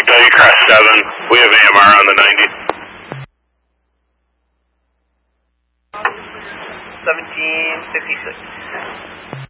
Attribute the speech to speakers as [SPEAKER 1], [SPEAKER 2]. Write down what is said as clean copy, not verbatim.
[SPEAKER 1] you crossed 7. We have AMR on the 90.
[SPEAKER 2] 1756.